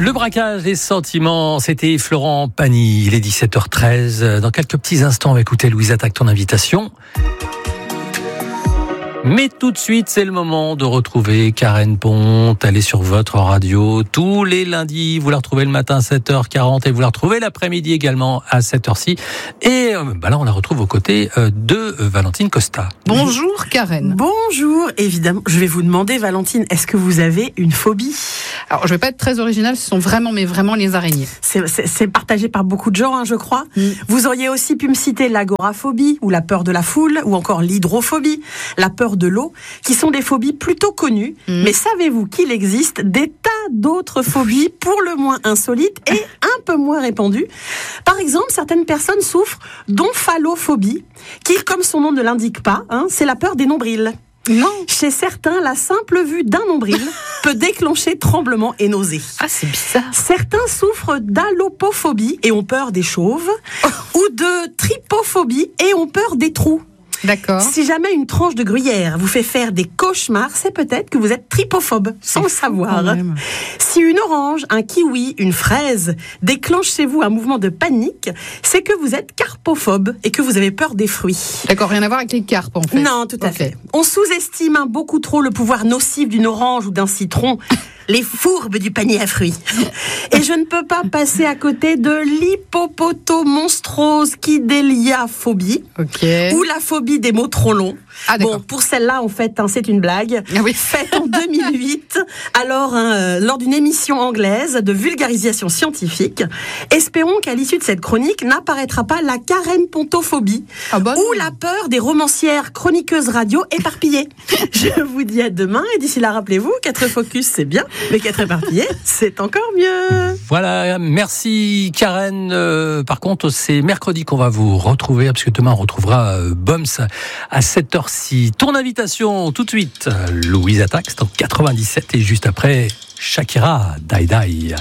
Le braquage des sentiments, c'était Florent Pagny. Il est 17h13. Dans quelques petits instants, on va écouter Louise Attaque, ton invitation. Mais tout de suite, c'est le moment de retrouver Karen Pont. Elle est sur votre radio tous les lundis. Vous la retrouvez le matin à 7h40 et vous la retrouvez l'après-midi également à 7h06. Et là, on la retrouve aux côtés de Valentine Costa. Bonjour Karen. Bonjour, évidemment. Je vais vous demander, Valentine, est-ce que vous avez une phobie ? Alors, je vais pas être très originale, ce sont vraiment les araignées. C'est partagé par beaucoup de gens, je crois. Vous auriez aussi pu me citer l'agoraphobie, ou la peur de la foule, ou encore l'hydrophobie, la peur de l'eau, qui sont des phobies plutôt connues. Mais savez-vous qu'il existe des tas d'autres phobies, pour le moins insolites et un peu moins répandues ? Par exemple, certaines personnes souffrent d'omphalophobie, qui, comme son nom ne l'indique pas, c'est la peur des nombrils. Non. Chez certains, la simple vue d'un nombril peut déclencher tremblements et nausées. Ah, c'est bizarre. Certains souffrent d'allopophobie et ont peur des chauves, ou de trypophobie et ont peur des trous. D'accord. Si jamais une tranche de gruyère vous fait faire des cauchemars, c'est peut-être que vous êtes trypophobe, sans le savoir. Si une orange, un kiwi, une fraise déclenche chez vous un mouvement de panique, c'est que vous êtes carpophobe et que vous avez peur des fruits. D'accord, rien à voir avec les carpes en fait. Non, tout à fait. On sous-estime beaucoup trop le pouvoir nocif d'une orange ou d'un citron. Les fourbes du panier à fruits. Et je ne peux pas passer à côté de l'hippopotomonstrose-kidéliaphobie, ou la phobie des mots trop longs. Ah, bon, pour celle-là, en fait, c'est une blague. Ah oui. Faite en 2008, alors lors d'une émission anglaise de vulgarisation scientifique. Espérons qu'à l'issue de cette chronique n'apparaîtra pas la Karen Pontophobie, ou la peur des romancières chroniqueuses radio éparpillées. Je vous dis à demain, et d'ici là, rappelez-vous, 4 focus, c'est bien, mais 4 éparpillés, c'est encore mieux. Voilà, merci Karen. Par contre, c'est mercredi qu'on va vous retrouver, parce que demain on retrouvera Boms à 7h06. Ton invitation tout de suite, Louise Attaque, c'est en 97, et juste après, Shakira, Die Die.